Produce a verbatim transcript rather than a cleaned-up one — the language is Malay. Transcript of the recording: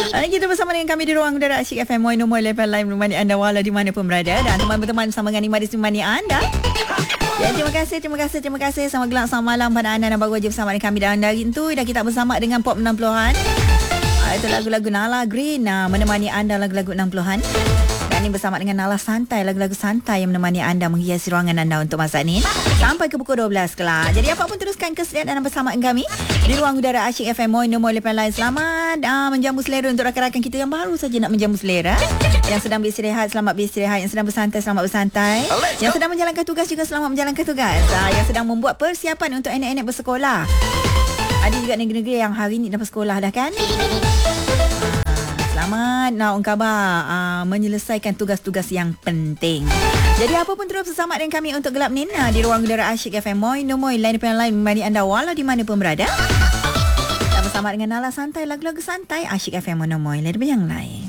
Hari kita bersama dengan kami di ruang udara Asyik F M Moi Nombor Level Live menemani anda walau di mana pun berada. Dan teman berteman bersama dengan Imadi Semani anda. Ya, terima kasih, terima kasih, terima kasih. Selamat gelap, selamat malam pada anda dan baru aja bersama dengan kami. Dan hari itu dah kita bersama dengan Pop enam puluhan. Ah, itu lagu-lagu Nala Green nah, menemani anda lagu-lagu enam puluhan. Dan ini bersama dengan Nala Santai, lagu-lagu santai yang menemani anda menghiasi ruangan anda untuk masa ini sampai ke pukul dua belas kelak. Jadi apa pun teruskan kesediaan anda bersama dengan kami di ruang udara Asyik F M Moi Nombor Level Live. Selamat uh, menjamu selera untuk rakan-rakan kita yang baru saja nak menjamu selera. Yang sedang beristirahat, selamat beristirahat. Yang sedang bersantai, selamat bersantai. Yang sedang menjalankan tugas juga selamat menjalankan tugas. Uh, yang sedang membuat persiapan untuk anak-anak bersekolah. Ada juga negeri-negeri yang hari ini dah bersekolah dah kan? Selamat nak khabar uh, menyelesaikan tugas-tugas yang penting. Jadi apa pun terus bersama dengan kami untuk gelap ni uh, di ruang udara Asyik F M Moi Nombor lain daripada lain menemani anda walau di mana pun berada. Dan bersama dengan Nala Santai, lagu-lagu santai Asyik F M Moi Nombor lain daripada yang lain.